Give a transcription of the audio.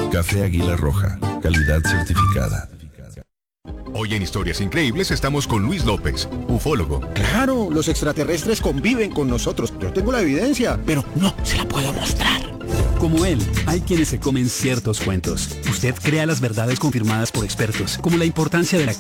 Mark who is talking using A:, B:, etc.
A: Café Águila Roja, calidad certificada.
B: Hoy en Historias Increíbles estamos con Luis López, ufólogo.
C: Claro, los extraterrestres conviven con nosotros. Yo tengo la evidencia, pero no se la puedo mostrar.
D: Como él, hay quienes se comen ciertos cuentos. Usted crea las verdades confirmadas por expertos, como la importancia de la